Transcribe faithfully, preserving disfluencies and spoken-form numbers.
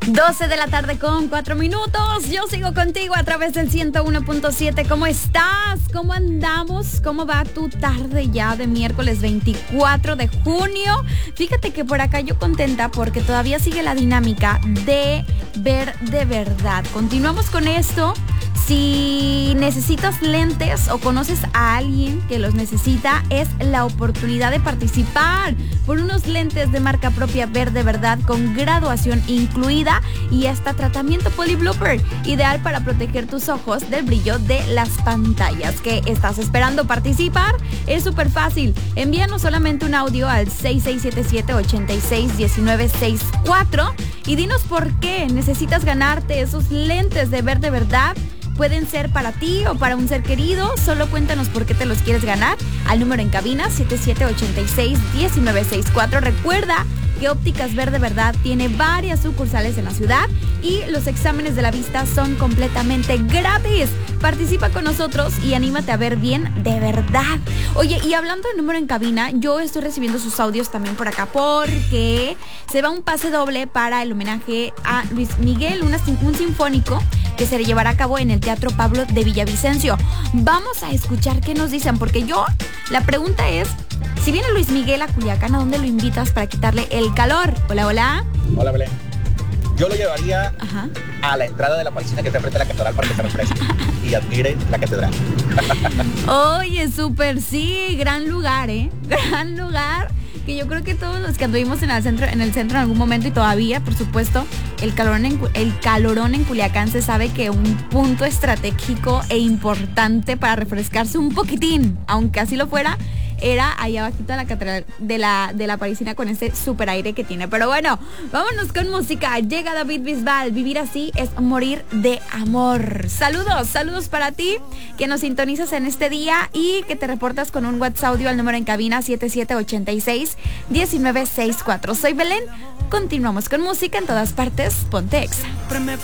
doce de la tarde con cuatro minutos. Yo sigo contigo a través del ciento uno punto siete. ¿Cómo estás? ¿Cómo andamos? ¿Cómo va tu tarde ya de miércoles veinticuatro de junio? Fíjate que por acá yo contenta porque todavía sigue la dinámica de ver de verdad. Continuamos con esto. Si necesitas lentes o conoces a alguien que los necesita, es la oportunidad de participar por unos lentes de marca propia Ver de Verdad con graduación incluida y hasta tratamiento Polyblooper, ideal para proteger tus ojos del brillo de las pantallas. ¿Qué estás esperando? Participar es súper fácil. Envíanos solamente un audio al seis seis siete siete, ocho seis uno nueve seis cuatro y dinos por qué necesitas ganarte esos lentes de Ver de Verdad. Pueden ser para ti o para un ser querido. Solo cuéntanos por qué te los quieres ganar al número en cabina siete siete ocho seis uno nueve seis cuatro. Recuerda que Ópticas Ver de Verdad tiene varias sucursales en la ciudad y los exámenes de la vista son completamente gratis. Participa con nosotros y anímate a ver bien de verdad. Oye, y hablando del número en cabina, yo estoy recibiendo sus audios también por acá porque se va un pase doble para el homenaje a Luis Miguel, una, un sinfónico que se llevará a cabo en el Teatro Pablo de Villavicencio. Vamos a escuchar qué nos dicen, porque yo, la pregunta es, si viene Luis Miguel a Culiacán, ¿a dónde lo invitas para quitarle el calor? Hola, hola. Hola, Belén. Yo lo llevaría Ajá. a la entrada de la parisina que está frente a la catedral para que se refresque y admire la catedral. Oye, súper, sí, gran lugar, ¿eh? Gran lugar. Que yo creo que todos los que anduvimos en el centro en el centro en algún momento y todavía, por supuesto, el calorón en, el calorón en Culiacán se sabe que un punto estratégico e importante para refrescarse un poquitín, aunque así lo fuera, era ahí abajito de la catedral de la, de la parisina con ese super aire que tiene. Pero bueno, vámonos con música. Llega David Bisbal. Vivir así es morir de amor. Saludos, saludos para ti que nos sintonizas en este día y que te reportas con un WhatsApp audio al número en cabina siete siete ocho seis uno nueve seis cuatro. Soy Belén. Continuamos con música en todas partes. Ponte Exa. Siempre me